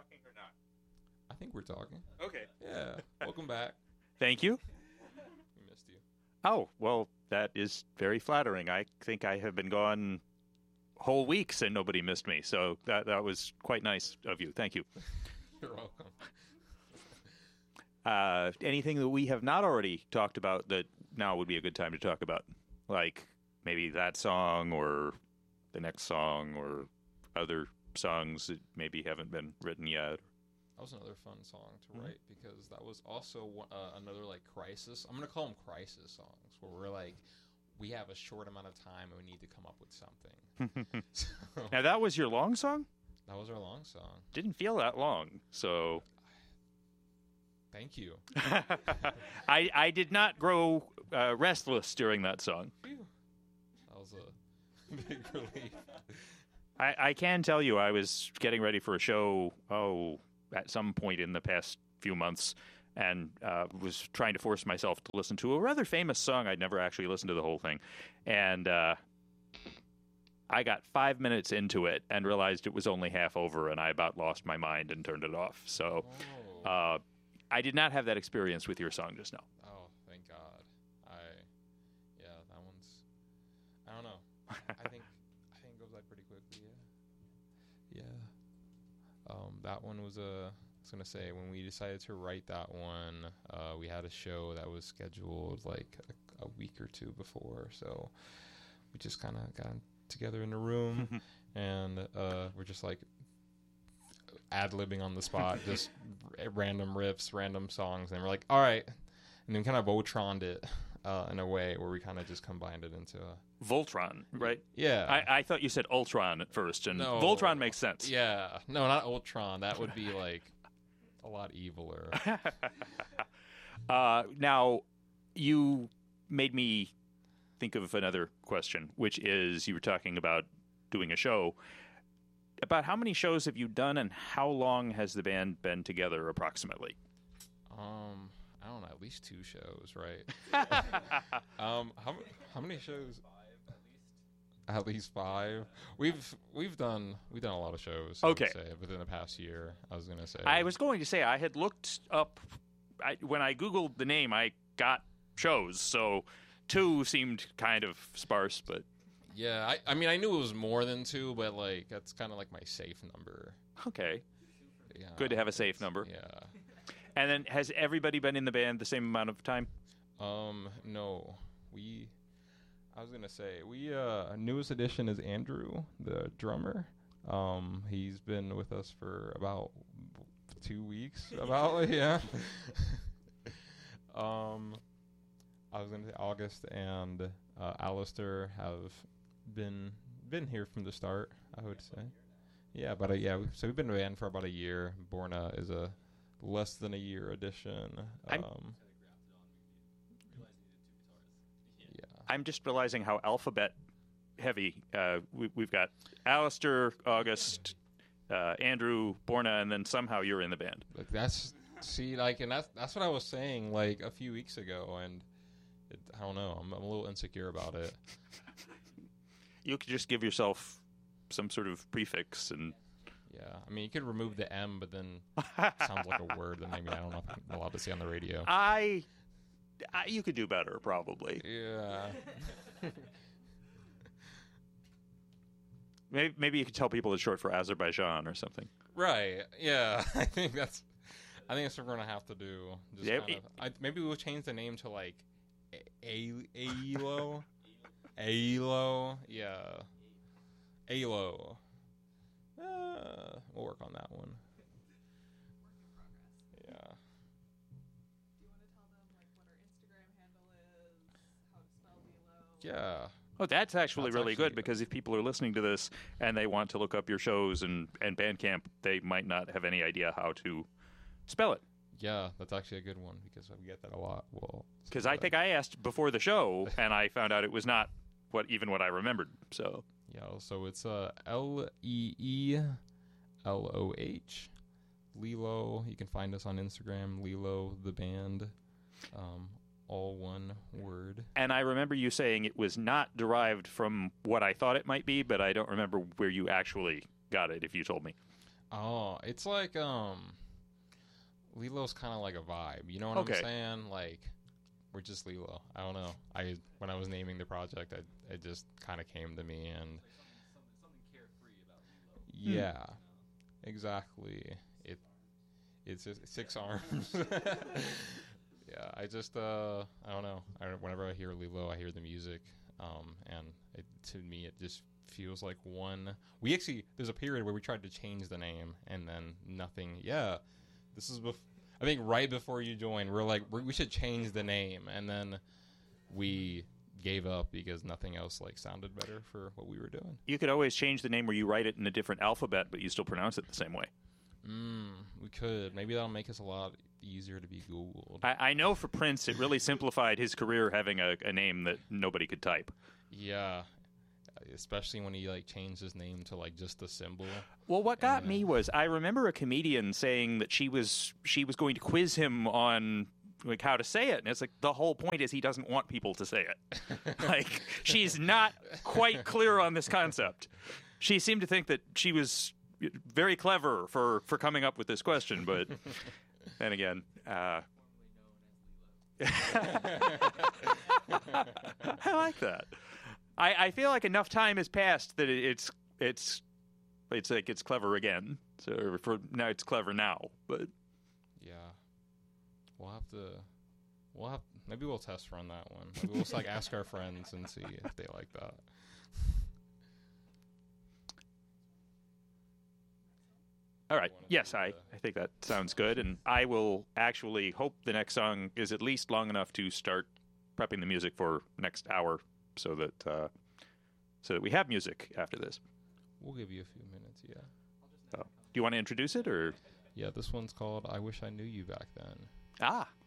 I think we're talking. Okay. Yeah. Welcome back. Thank you. We missed you. Oh, well, that is very flattering. I think I have been gone whole weeks and nobody missed me. So that was quite nice of you. Thank you. You're welcome. Anything that we have not already talked about that now would be a good time to talk about? Like maybe that song or the next song or other songs that maybe haven't been written yet. That was another fun song to write because that was also another like crisis. I'm gonna call them crisis songs where we're like, we have a short amount of time and we need to come up with something. So, Now that was your long song? that was our long song. Didn't feel that long. So Thank you. I did not grow restless during that song. Phew. That was a big relief. I can tell you I was getting ready for a show, at some point in the past few months, and was trying to force myself to listen to a rather famous song. I'd never actually listened to the whole thing. And I got 5 minutes into it and realized it was only half over, and I about lost my mind and turned it off. So I did not have that experience with your song just now. Oh, thank God. That one's, I don't know. I think it goes by pretty quickly. Yeah. That one was I was gonna say when we decided to write that one, we had a show that was scheduled like a week or two before, so we just kind of got together in a room and we're just like ad-libbing on the spot, just random riffs, random songs, and we're like, all right, and then kind of Voltroned it in a way where we kind of just combined it into a Voltron, right? yeah. I thought you said Ultron at first, and No. Voltron makes sense. Yeah, no, not Ultron. That would be like a lot eviler. Now, you made me think of another question, which is you were talking about doing a show. About how many shows have you done, and how long has the band been together approximately? I don't know, at least 2 shows, right? How many shows? At least 5. We've done a lot of shows. I would Okay. say, within the past year. I was gonna say. I was going to say I had looked up when I Googled the name. I got shows, so 2 seemed kind of sparse, but Yeah, I mean, I knew it was more than 2, but like that's kind of like my safe number. okay, Yeah. good to have a safe number. Yeah. And then has everybody been in the band the same amount of time? No, I was gonna say newest addition is Andrew, the drummer. He's been with us for about 2 weeks. About yeah. I was gonna say August and Alistair have been here from the start. I would say, yeah, but so we've been in the band for about a year. Borna is a less than a year addition. I'm just realizing how alphabet heavy we've got. Alistair, August, Andrew, Borna, and then somehow you're in the band. Like that's what I was saying like a few weeks ago, and I don't know. I'm a little insecure about it. You could just give yourself some sort of prefix and. Yeah, I mean you could remove the M, but then it sounds like a word that maybe I don't know if I'm allowed to say on the radio. You could do better, probably. Yeah. Maybe you could tell people it's short for Azerbaijan or something. Right. Yeah. I think that's what we're gonna have to do. Just Yeah, maybe we'll change the name to like AELO. AELO. Yeah. AELO. We'll work on that one. Yeah. Yeah. Oh, that's actually That's really good actually- because if people are listening to this and they want to look up your shows and Bandcamp, they might not have any idea how to spell it. Yeah, that's actually a good one because we get that a lot. Well, Because I think I asked before the show and I found out it was not what I remembered. So yeah, so it's LEELOH. Lilo. You can find us on Instagram, Lilo the band. All one word. And I remember you saying it was not derived from what I thought it might be, but I don't remember where you actually got it, if you told me. Oh, it's like Lilo's kind of like a vibe. You know what Okay. I'm saying? Like we're just Lilo. I don't know. When I was naming the project, it just kind of came to me, and Something carefree about yeah, exactly. It's just 6 arms. Yeah, I just I don't know. Whenever I hear Lilo, I hear the music, and to me it just feels like one. We actually there's a period where we tried to change the name, and then nothing. Yeah, this is I think right before you joined, we're like we should change the name, and then we gave up because nothing else like sounded better for what we were doing. You could always change the name where you write it in a different alphabet, but you still pronounce it the same way. We could. Maybe that'll make us a lot easier to be Googled. I know for Prince, it really simplified his career having a name that nobody could type. Yeah, especially when he like changed his name to like just the symbol. Well, what got me was I remember a comedian saying that she was going to quiz him on like how to say it, and it's like the whole point is he doesn't want people to say it. Like she's not quite clear on this concept. She seemed to think that she was very clever for coming up with this question, but then again, I like that. I feel like enough time has passed that it's like it's clever again. So for now, it's clever now. But Yeah, maybe we'll test run that one. Maybe we'll just, like ask our friends and see if they like that. all right, yes, I think that sounds good, and I will actually hope the next song is at least long enough to start prepping the music for next hour, so that we have music after this. We'll give you a few minutes. Yeah. Do you want to introduce it or? Yeah, this one's called "I Wish I Knew You Back Then." Ah.